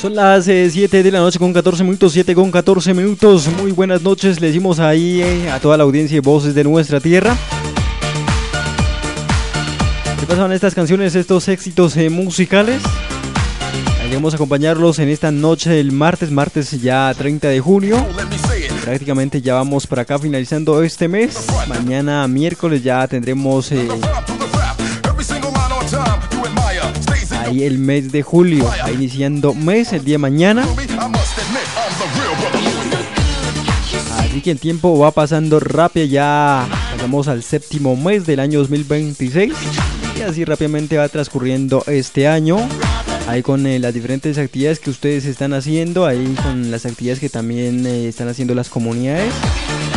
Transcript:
Son las 7 de la noche con 14 minutos, 7 con 14 minutos. Muy buenas noches, le decimos ahí a toda la audiencia de Voces de Nuestra Tierra. ¿Qué pasaban estas canciones, estos éxitos musicales? Queremos acompañarlos en esta noche del martes ya 30 de junio. Prácticamente ya vamos para acá finalizando este mes. Mañana miércoles ya tendremos ahí el mes de julio, ahí iniciando mes el día de mañana. Así que el tiempo va pasando rápido, ya pasamos al séptimo mes del año 2026 y así rápidamente va transcurriendo este año. Ahí con las diferentes actividades que ustedes están haciendo, ahí con las actividades que también están haciendo las comunidades.